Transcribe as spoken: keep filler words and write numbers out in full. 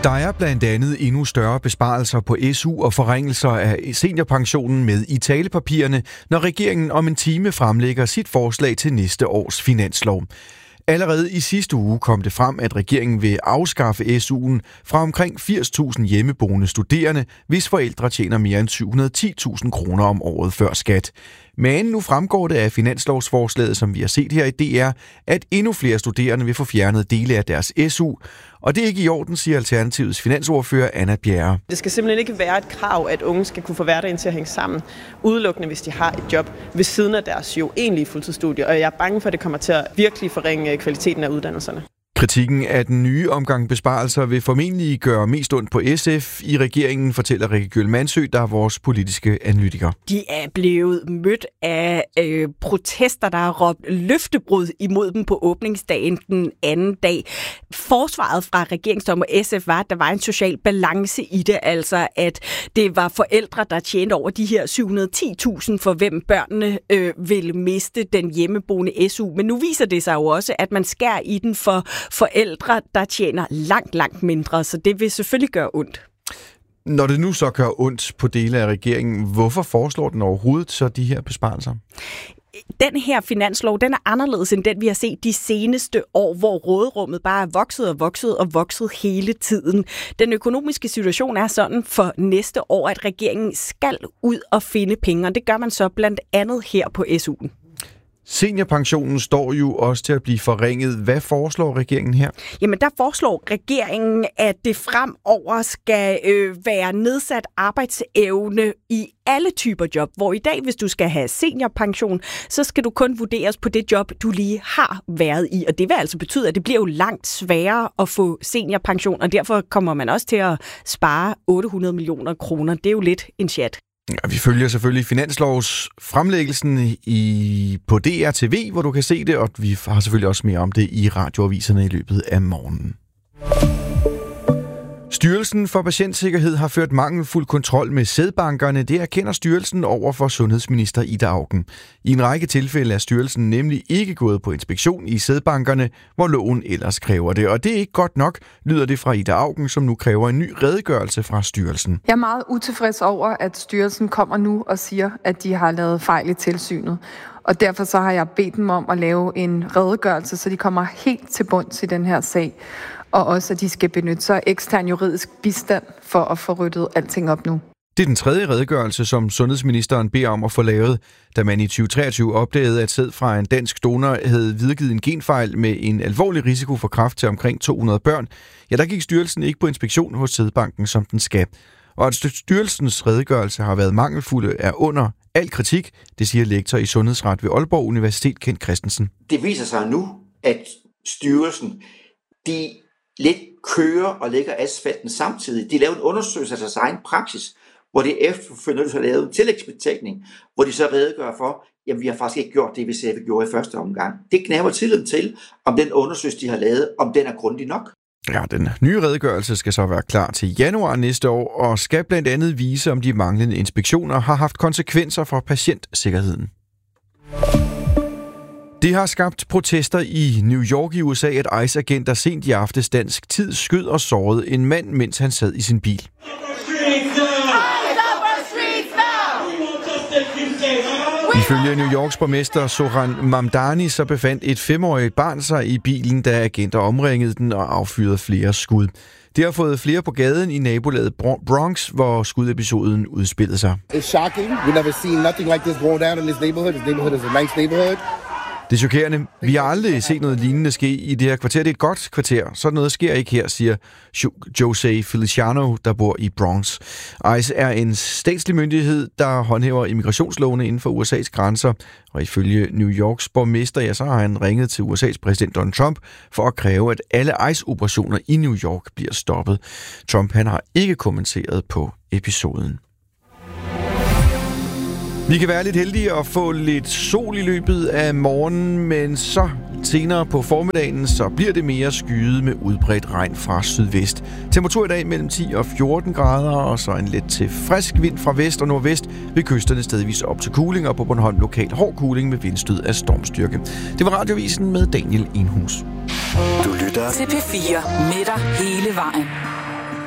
Der er blandt andet endnu større besparelser på S U og forringelser af seniorpensionen med i talepapirerne, når regeringen om en time fremlægger sit forslag til næste års finanslov. Allerede i sidste uge kom det frem, at regeringen vil afskaffe S U'en fra omkring firs tusind hjemmeboende studerende, hvis forældre tjener mere end syv hundrede og ti tusind kroner om året før skat. Men nu fremgår det af finanslovsforslaget, som vi har set her i D R, at endnu flere studerende vil få fjernet dele af deres S U. Og det er ikke i orden, siger Alternativets finansordfører Anna Bjerre. Det skal simpelthen ikke være et krav, at unge skal kunne få hverdagen til at hænge sammen, udelukkende hvis de har et job ved siden af deres jo egentlige fuldtidsstudie. Og jeg er bange for, at det kommer til at virkelig forringe kvaliteten af uddannelserne. Kritikken af den nye omgang besparelser vil formentlig gøre mest ondt på S F i regeringen, fortæller Rikke Gjøl Mansø, der er vores politiske analytiker. De er blevet mødt af øh, protester, der har råbt løftebrud imod dem på åbningsdagen den anden dag. Forsvaret fra regeringsdommer S F var, at der var en social balance i det, altså at det var forældre, der tjente over de her syv hundrede og ti tusind, for hvem børnene øh, ville miste den hjemmeboende S U. Men nu viser det sig jo også, at man skærer i den for forældre, der tjener langt, langt mindre, så det vil selvfølgelig gøre ondt. Når det nu så gør ondt på dele af regeringen, hvorfor foreslår den overhovedet så de her besparelser? Den her finanslov, den er anderledes end den, vi har set de seneste år, hvor råderummet bare er vokset og vokset og vokset hele tiden. Den økonomiske situation er sådan for næste år, at regeringen skal ud og finde penge, og det gør man så blandt andet her på S U'en. Seniorpensionen står jo også til at blive forringet. Hvad foreslår regeringen her? Jamen, der foreslår regeringen, at det fremover skal øh, være nedsat arbejdsevne i alle typer job, hvor i dag, hvis du skal have seniorpension, så skal du kun vurderes på det job, du lige har været i. Og det vil altså betyde, at det bliver jo langt sværere at få seniorpension, og derfor kommer man også til at spare otte hundrede millioner kroner. Det er jo lidt en chat. Ja, vi følger selvfølgelig finanslovs fremlæggelsen i, på D R T V, hvor du kan se det, og vi har selvfølgelig også mere om det i radioaviserne i løbet af morgenen. Styrelsen for Patientsikkerhed har ført mangelfuld kontrol med sædbankerne. Det erkender styrelsen over for sundhedsminister Ida Auken. I en række tilfælde er styrelsen nemlig ikke gået på inspektion i sædbankerne, hvor loven ellers kræver det. Og det er ikke godt nok, lyder det fra Ida Auken, som nu kræver en ny redegørelse fra styrelsen. Jeg er meget utilfreds over, at styrelsen kommer nu og siger, at de har lavet fejl i tilsynet. Og derfor så har jeg bedt dem om at lave en redegørelse, så de kommer helt til bunds i den her sag. Og også, at de skal benytte sig af ekstern juridisk bistand for at få ryddet alting op nu. Det er den tredje redegørelse, som sundhedsministeren beder om at få lavet, da man i tyve treogtyve opdagede, at sæd fra en dansk donor havde videregivet en genfejl med en alvorlig risiko for kræft til omkring to hundrede børn. Ja, der gik styrelsen ikke på inspektion hos sædbanken, som den skal. Og at styrelsens redegørelse har været mangelfulde er under al kritik, det siger lektor i sundhedsret ved Aalborg Universitet, Kent Christensen. Det viser sig nu, at styrelsen, de lidt kører og lægger asfalten samtidig. De laver en undersøgelse af deres egen praksis, hvor de efterfølgende har lavet en tillægsbetænkning, hvor de så redegør for, jamen vi har faktisk ikke gjort det, vi sagde, vi gjorde i første omgang. Det knæver tilliden til, om den undersøgelse, de har lavet, om den er grundig nok. Ja, den nye redegørelse skal så være klar til januar næste år, og skal blandt andet vise, om de manglende inspektioner har haft konsekvenser for patientsikkerheden. Det har skabt protester i New York i U S A, at ICE-agenter sent i aftes dansk tid skød og sårede en mand, mens han sad i sin bil. Ifølge New Yorks borgmester Zohran Mamdani så befandt et femårigt barn sig i bilen, da agenter omringede den og affyrede flere skud. Det har fået flere på gaden i nabolaget Bronx, hvor skudepisoden udspillede sig. It's shocking. We never seen nothing like this going down in this neighborhood. This neighborhood is a nice neighborhood. Det er chokerende. Vi har aldrig set noget lignende ske i det her kvarter. Det er et godt kvarter. Sådan noget sker ikke her, siger Jose Feliciano, der bor i Bronx. ICE er en statslig myndighed, der håndhæver immigrationslovene inden for U S A's grænser. Og ifølge New Yorks borgmester, ja, så har han ringet til U S A's præsident Donald Trump for at kræve, at alle ICE-operationer i New York bliver stoppet. Trump, han har ikke kommenteret på episoden. Vi kan være lidt heldige at få lidt sol i løbet af morgenen, men så senere på formiddagen, så bliver det mere skyet med udbredt regn fra sydvest. Temperatur i dag mellem ti og fjorten grader, og så en lidt til frisk vind fra vest og nordvest ved kysterne stedvis op til kuling, og på Bornholm lokal hård kuling med vindstød af stormstyrke. Det var Radiovisen med Daniel Enhus. Du lytter til P fire med dig hele vejen.